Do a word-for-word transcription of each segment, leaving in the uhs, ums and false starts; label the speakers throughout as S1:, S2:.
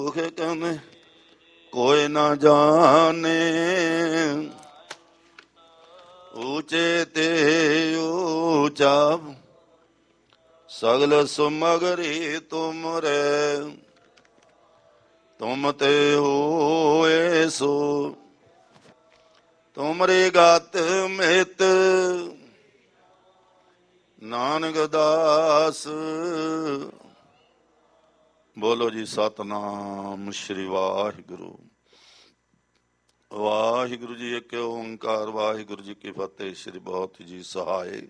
S1: ਦੁਖ ਕਨ ਕੋਈ ਨਾ ਜਾਣੇ, ਊਚੇ ਤੇ ਊਚਾ ਸਗਲ ਸੁਮਗਰੀ ਤੁਮਰੇ, ਤੁਮ ਤੇ ਹੋਏ ਸੋ ਤੁਮਰੇ ਗਤ ਮਿਤ, ਨਾਨਕ ਦਾਸ। ਬੋਲੋ ਜੀ ਸਤਨਾਮ ਸ਼੍ਰੀ ਵਾਹਿਗੁਰੂ। ਵਾਹਿਗੁਰੂ ਜੀ ਇੱਕ ਓੰਕਾਰ, ਵਾਹਿਗੁਰੂ ਜੀ ਕੀ ਫਤਿਹ। ਸ਼੍ਰੀ ਬਹੁਤ ਜੀ ਸਹਾਏ।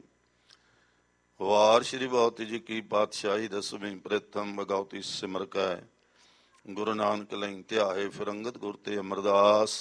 S1: ਵਾਰ ਸ਼੍ਰੀ ਬਹੁਤ ਜੀ ਕੀ ਪਾਤਸ਼ਾਹੀ ਦਸਵੀਂ ਪ੍ਰਥਮ ਬਗਾਉਤੀ ਸਿਮਰ ਕੈ, ਗੁਰੂ ਨਾਨਕ ਲਈ ਧਿਆਏ ਫਿਰੰਗਤ ਗੁਰ ਤੇ ਅਮਰਦਾਸ।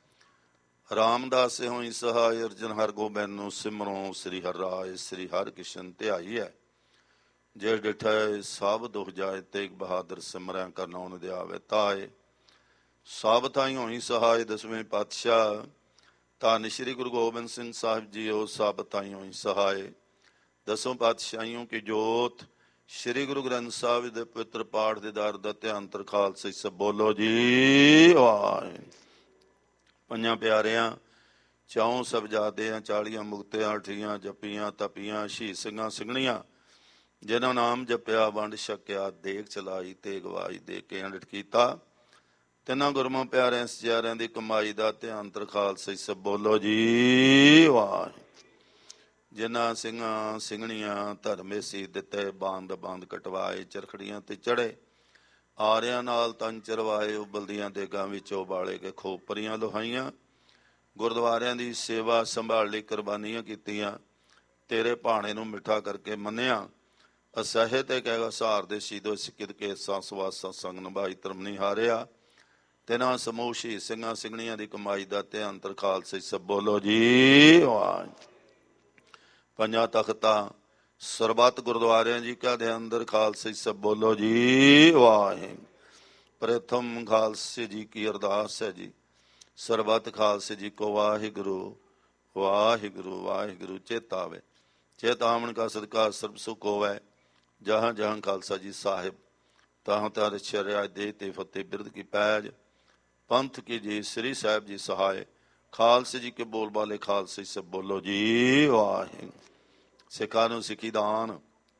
S1: ਰਾਮਦਾਸ ਹੋਈ ਸਹਾਇ, ਅਰਜਨ ਹਰ ਗੋਬਿੰਦ ਨੂੰ ਸਿਮਰੋ। ਸ੍ਰੀ ਹਰਿ ਰਾਇ ਸ੍ਰੀ ਹਰਿ ਕਿਸ਼ਨ ਧਿਆਈ ਹੈ, ਜੇ ਡਿਠੈ ਸਭ ਦੁਖ ਜਾਏ। ਤੇਗ ਬਹਾਦਰ ਸਿਮਰੈ ਕਰਨੌਨ ਦਿਆਵੇ ਤਾਏ, ਸਭ ਥਾਈ ਹੋਈ ਸਹਾਇ। ਦਸਵੇਂ ਪਾਤਸ਼ਾਹ ਧੰਨ ਸ਼੍ਰੀ ਗੁਰੂ ਗੋਬਿੰਦ ਸਿੰਘ ਸਾਹਿਬ ਜੀ, ਉਹ ਸਭ ਥਾਈ ਹੋਈ ਸਹਾਇ। ਦਸੋਂ ਪਾਤਸ਼ਾਹੀਓਂ ਕੀ ਜੋਤ, ਸ਼੍ਰੀ ਗੁਰੂ ਗ੍ਰੰਥ ਸਾਹਿਬ ਦੇ ਪਵਿੱਤਰ ਪਾਠ ਦੇ ਦਰ ਦਾ ਧਿਆਨ ਤਰ ਖਾਲਸਾ ਸਭ ਬੋਲੋ ਜੀ ਵਾਹਿ। ਪੰਜਾਂ ਪਿਆਰਿਆਂ, ਚੌਂ ਸਾਹਿਬਜ਼ਾਦਿਆਂ, ਚਾਲੀਆਂ ਮੁਕਤਿਆਂ, ਅਠੀਆਂ ਜਪੀਆਂ ਤਪੀਆਂ, ਸ਼ਹੀਦ ਸਿੰਘਾਂ ਸਿੰਘਣੀਆਂ, ਜਿਨ੍ਹਾਂ ਨਾਮ ਜਪਿਆ ਵੰਡ ਛਕਿਆ, ਦੇਗ ਚਲਾਈ ਤੇ ਗਵਾਈ ਦੇ ਕੇ ਅੰਡਿਤ ਕੀਤਾ। ਤਿੰਨਾਂ ਗੁਰਮਾਂ ਪਿਆਰਿਆਂ ਸਚਿਆਰਿਆਂ ਦੀ ਕਮਾਈ ਦਾ ਧਿਆਨ ਤਰ ਖਾਲਸਾ ਸਭ ਬੋਲੋ ਜੀ ਵਾਹਿ। ਜਿਨ੍ਹਾਂ ਸਿੰਘਾਂ ਸਿੰਘਣੀਆਂ ਧਰਮੇ ਸੀ ਦਿੱਤੇ, ਬੰਦ ਬੰਦ ਕਟਵਾਏ, ਚਰਖੜੀਆਂ ਤੇ ਚੜੇ, ਆਰਿਆਂ ਨਾਲ ਤਨ ਚਰਵਾਏ, ਉਬਲਦੀਆਂ ਦੇਗਾਂ ਵਿੱਚੋਂ ਬਾਲੇ ਕੇ ਖੋਪਰੀਆਂ ਲੋਹਾਈਆਂ, ਗੁਰਦੁਆਰਿਆਂ ਦੀ ਸੇਵਾ ਸੰਭਾਲ ਲਈ ਕੁਰਬਾਨੀਆਂ ਕੀਤੀਆਂ, ਤੇਰੇ ਭਾਣੇ ਨੂੰ ਮਿੱਠਾ ਕਰਕੇ ਮੰਨਿਆ। ਅਸਹਿ ਤੇ ਕਹਿ ਸਹਾਰ ਦੇ ਸ਼ੀਦੋ ਸਿੱਕਿਤ ਕੇ ਸਾਸਵਾਸਾ ਸੰਗ ਨਿਭਾਈ, ਧਰਮ ਨਹੀਂ ਹਾਰਿਆ। ਤਿੰਨਾਂ ਸਮੂਹ ਸ਼ਹੀਦ ਸਿੰਘਾਂ ਸਿੰਘਣੀਆਂ ਦੀ ਕਮਾਈ ਦਾ ਧਿਆਨ ਤਰ ਖਾਲਸਾ ਸਭ ਬੋਲੋ ਜੀ ਵਾਹਿ। ਪੰਜਾਂ ਤਖਤਾਂ ਸਰਬੱਤ ਗੁਰਦੁਆਰਿਆਂ ਜੀ ਕਾ ਦੇ ਅੰਦਰ ਖਾਲਸੇ ਸਭ ਬੋਲੋ ਜੀ ਵਾਹਿ। ਪ੍ਰਥਮ ਖਾਲਸੇ ਜੀ ਕੀ ਅਰਦਾਸ ਹੈ ਜੀ, ਸਰਬੱਤ ਖਾਲਸੇ ਜੀ ਕੋ ਵਾਹਿਗੁਰੂ ਵਾਹਿਗੁਰੂ ਵਾਹਿਗੁਰੂ। ਚੇਤਾਵੇ ਚੇਤਾਵਨ ਕਾ ਸਦਕਾ ਸਰਬ ਸੁਖ ਹੋਵੈ, ਜਹਾਂ ਜਹਾਂ ਖਾਲਸਾ ਜੀ ਸਾਹਿਬ, ਤਾਹਾਂ ਤਾਹਾਂ ਰਛਿਆ ਦੇ ਤੇ ਫਤਿਹ ਬਿਰਦ ਕੀ ਪੈਜ। ਪੰਥ ਕੀ ਜੀ ਸ੍ਰੀ ਸਾਹਿਬ ਜੀ ਸਹਾਏ, ਖਾਲਸੇ ਜੀ ਕੇ ਬੋਲ ਬਾਲੇ ਖਾਲਸੇ ਸਭ ਬੋਲੋ ਜੀ ਵਾਹਿਗੁਰੂ। ਸਿੱਖਾਂ ਨੂੰ ਸਿੱਖੀ ਦਾਨ,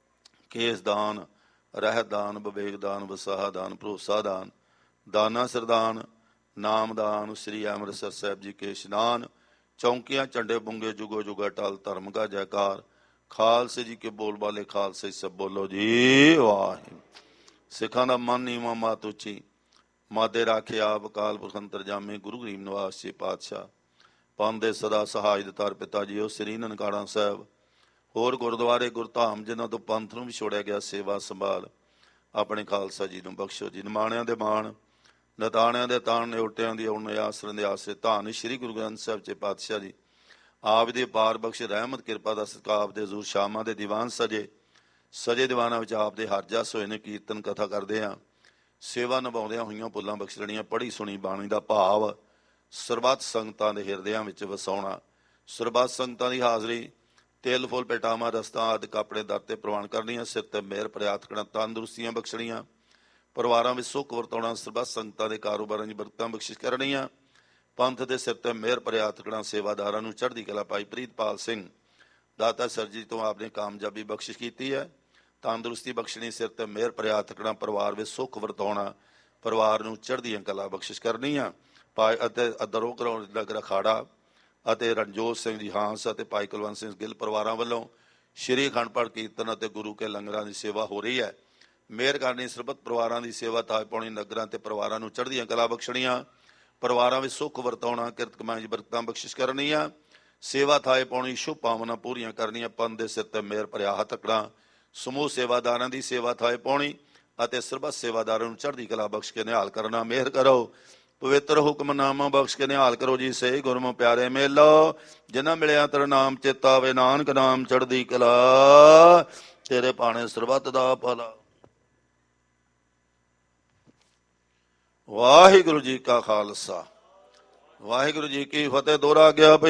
S1: ਕੇਸ ਦਾਨ, ਰਹਿਤ ਦਾਨ, ਵਿਵੇਕ ਦਾਨ, ਵਸਾਹ ਦਾਨ, ਭਰੋਸਾ ਦਾਨ, ਦਾਨਾ ਸਰਦਾਨ, ਨਾਮ ਦਾਨ, ਸ੍ਰੀ ਅੰਮ੍ਰਿਤਸਰ ਸਾਹਿਬ ਜੀ ਕੇ ਇਸ਼ਨਾਨ, ਚੌਂਕੀਆਂ ਝੰਡੇ ਬੁੰਗੇ ਜੁਗੋ ਜੁਗਾ ਟਲ, ਧਰਮ ਕਾ ਜੈਕਾਰ, ਖਾਲਸੇ ਜੀ ਕੇ ਬੋਲ ਬਾਲੇ ਖਾਲਸੇ ਸਭ ਬੋਲੋ ਜੀ ਵਾਹਿਗੁਰੂ। ਸਿੱਖਾਂ ਦਾ ਮਨ ਨੀਵਾਂ ਮਾਤ ਉੱਚੀ, ਮਾਦੇ ਰਾਖੇ ਆਪ ਅਕਾਲ ਪੁਰਖ ਅੰਤਰਜਾਮੀ, ਗੁਰੂ ਗਰੀਬ ਨਿਵਾਸ ਜੀ ਪਾਤਸ਼ਾਹ। ਪੰਥ ਦੇ ਸਦਾ ਸਹਾਇ ਦਤਾਰ ਪਿਤਾ ਜੀ ਉਹ ਸ੍ਰੀ ਨਨਕਾਣਾ ਸਾਹਿਬ, ਹੋਰ ਗੁਰਦੁਆਰੇ ਗੁਰਧਾਮ ਜਿਨ੍ਹਾਂ ਤੋਂ ਪੰਥ ਨੂੰ ਵੀ ਛੋੜਿਆ ਗਿਆ, ਸੇਵਾ ਸੰਭਾਲ ਆਪਣੇ ਖਾਲਸਾ ਜੀ ਨੂੰ ਬਖਸ਼ੋ ਜੀ। ਨਿਮਾਣਿਆਂ ਦੇ ਮਾਣ, ਨਤਾਣਿਆਂ ਦੇ ਤਾਣ, ਨਿਉਟਿਆਂ ਦੀ ਉਣ, ਆਸਰਿਆਂ ਦੇ ਆਸਰੇ, ਧੰਨ ਸ਼੍ਰੀ ਗੁਰੂ ਗ੍ਰੰਥ ਸਾਹਿਬ ਜੀ ਪਾਤਸ਼ਾਹ ਜੀ ਆਪ ਦੀ ਅਪਾਰ ਬਖਸ਼ ਰਹਿਮਤ ਕਿਰਪਾ ਦਾ ਸਦਕਾ ਆਪ ਦੇ ਹਜ਼ੂਰ ਸ਼ਾਮਾਂ ਦੇ ਦੀਵਾਨ ਸਜੇ, ਸਜੇ ਦੀਵਾਨਾਂ ਵਿੱਚ ਆਪ ਦੇ ਹਰ ਜਸ ਹੋਏ ਨੇ। ਕੀਰਤਨ ਕਥਾ ਕਰਦੇ ਹਾਂ, ਸੇਵਾ ਨਿਭਾਉਂਦਿਆਂ ਹੋਈਆਂ ਭੁੱਲਾਂ ਬਖਸ਼ ਲੈਣੀਆਂ। ਪੜ੍ਹੀ ਸੁਣੀ ਬਾਣੀ ਦਾ ਭਾਵ ਸਰਬੱਤ ਸੰਗਤਾਂ ਦੇ ਹਿਰਦਿਆਂ ਵਿੱਚ ਵਸਾਉਣਾ। ਸਰਬੱਤ ਸੰਗਤਾਂ ਦੀ ਹਾਜ਼ਰੀ, ਤੇਲ ਫੁੱਲ ਪੇਟਾਵਾਂ ਰਸਤਾਂ ਆਦਿ ਆਪਣੇ ਦਰ ਤੇ ਪ੍ਰਵਾਨ ਕਰਨੀਆਂ। ਸਿਰ ਤੇ ਮਿਹਰ ਪ੍ਰਿਆਤ ਕਰਨਾ, ਤੰਦਰੁਸਤੀਆਂ ਬਖਸ਼ਣੀਆਂ, ਪਰਿਵਾਰਾਂ ਵਿੱਚ ਸੁੱਖ ਵਰਤਾਉਣਾ, ਸਰਬੱਤ ਸੰਗਤਾਂ ਦੇ ਕਾਰੋਬਾਰਾਂ ਦੀ ਬਰਕਤਾਂ ਬਖਸ਼ਿਸ਼ ਕਰਨੀਆਂ। ਪੰਥ ਦੇ ਸਿਰ ਤੇ ਮਿਹਰ ਪ੍ਰਿਆਤ ਕਰਨਾ, ਸੇਵਾਦਾਰਾਂ ਨੂੰ ਚੜ੍ਹਦੀ ਕਲਾ ਪਾਈ। ਪ੍ਰੀਤਪਾਲ ਸਿੰਘ ਦਾਤਾ ਸਰ ਜੀ ਤੋਂ ਆਪਨੇ ਕਾਮਯਾਬੀ ਬਖਸ਼ਿਸ਼ ਕੀਤੀ ਹੈ, ਤੰਦਰੁਸਤੀ ਬਖਸ਼ਣੀ, ਸਿਰ ਤੇ ਮਿਹਰ ਪ੍ਰਿਆਤ ਕਰਨਾ, ਪਰਿਵਾਰ ਵਿੱਚ ਸੁੱਖ ਵਰਤਾਉਣਾ, ਪਰਿਵਾਰ ਨੂੰ ਚੜ੍ਹਦੀਆਂ ਕਲਾ ਬਖਸ਼ਿਸ਼ ਕਰਨੀਆਂ। ਭਾਈ ਅਤੇ ਅਦਰੋ ਕਰੋ ਨਗਰ ਅਖਾੜਾ ਅਤੇ ਰਣਜੋਤ ਸਿੰਘ ਜੀ ਹਾਂਸ ਅਤੇ ਭਾਈ ਕੁਲਵੰਤ ਸਿੰਘ ਗਿੱਲ ਪਰਿਵਾਰਾਂ ਵੱਲੋਂ ਸ਼੍ਰੀ ਅਖੰਡ ਪਾਠ ਕੀਰਤਨ ਅਤੇ ਗੁਰੂ ਕੇ ਲੰਗਰਾਂ ਦੀ ਸੇਵਾ ਹੋ ਰਹੀ ਹੈ। ਮਿਹਰ ਕਰਨੀ, ਸਰਬੱਤ ਪਰਿਵਾਰਾਂ ਦੀ ਸੇਵਾ ਤਾਜ ਪਾਉਣੀ, ਨਗਰਾਂ ਤੇ ਪਰਿਵਾਰਾਂ ਨੂੰ ਚੜ੍ਹਦੀਆਂ ਕਲਾ ਬਖਸ਼ਣੀਆਂ, ਪਰਿਵਾਰਾਂ ਵਿੱਚ ਸੁੱਖ ਵਰਤਾਉਣਾ, ਕਿਰਤ ਕਮਾਈ ਦੀ ਬਰਕਤਾਂ ਬਖਸ਼ਿਸ਼ ਕਰਨੀਆਂ, ਸੇਵਾ ਥਾਏ ਪਾਉਣੀ, ਸ਼ੁਭ ਭਾਵਨਾ ਪੂਰੀਆਂ ਕਰਨੀਆਂ। ਪੰਥ ਦੇ ਸਿਰ ਤੇ ਮਿਹਰ ਭਰਿਆ ਹੱਥ ਤੱਕਣਾ, ਸਮੂਹ ਸੇਵਾਦਾਰਾਂ ਦੀ ਸੇਵਾ ਥਾਏ ਪਾਉਣੀ ਅਤੇ ਸਰਬੱਤ ਸੇਵਾਦਾਰਾਂ ਨੂੰ ਚੜ੍ਹਦੀ ਕਲਾ ਬਖਸ਼ ਕੇ ਨਿਹਾਲ ਕਰਨਾ। ਮਿਹਰ ਕਰੋ, ਪਵਿੱਤਰ ਹੁਕਮਨਾਮਾ ਬਖਸ਼ ਕੇ ਨਿਹਾਲ ਕਰੋ ਜੀ। ਸਹੀ ਗੁਰਮੁ ਪਿਆਰੇ ਮੇਲੋ, ਜਿਨ੍ਹਾਂ ਮਿਲਿਆ ਤੇਰਾ ਨਾਮ ਚੇਤਾ ਵੇ, ਨਾਨਕ ਨਾਮ ਚੜ੍ਹਦੀ ਕਲਾ, ਤੇਰੇ ਭਾਣੇ ਸਰਬੱਤ ਦਾ ਭਲਾ। ਵਾਹਿਗੁਰੂ ਜੀ ਕਾ ਖਾਲਸਾ, ਵਾਹਿਗੁਰੂ ਜੀ ਕੀ ਫਤਿਹ। ਦੋਹਰਾ ਗਿਆ